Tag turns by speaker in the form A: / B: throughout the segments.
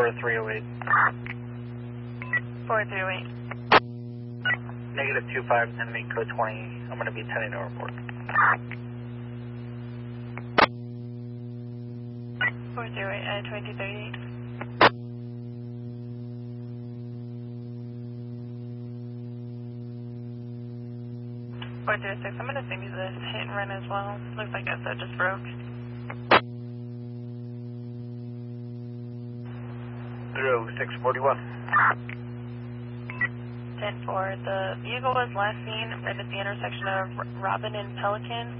A: 4308.
B: 4308.
A: Negative 25, send me code 20. I'm going to be 10 to report.
B: 408, 2238. 406, I'm going to send you this hit and run as well. Looks like SO just broke.
A: 30641.
B: 10-4, the vehicle was last seen right at the intersection of Robin and Pelican.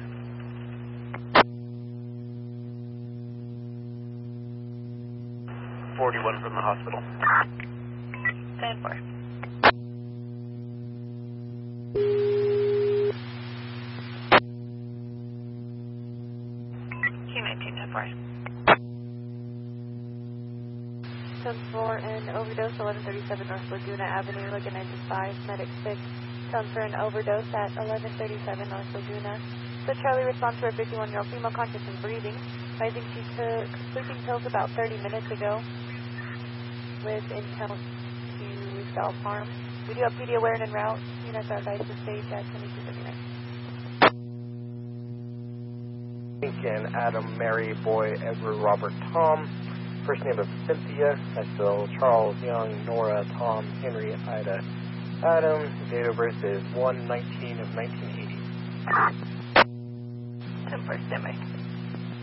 A: .41 from the hospital.
B: 10-4. Q19, 10-4.
C: 10-4 and overdose 1137 North Laguna Avenue, Laguna 95, medic 6. Comes for an overdose at 1137 North Laguna. So Charlie responds to a 51-year-old female conscious and breathing. Advising she took sleeping pills about 30 minutes ago with intent to self-harm. We do have PD aware and en route. Units are advised to stage at 2239.
D: Lincoln, Adam, Mary, Boy, Edward, Robert, Tom. First name of Cynthia, that's still Charles, Young, Nora, Tom, Henry, Ida, Adam. Date of birth is 1/19 of 1980.
B: 10-4, standby.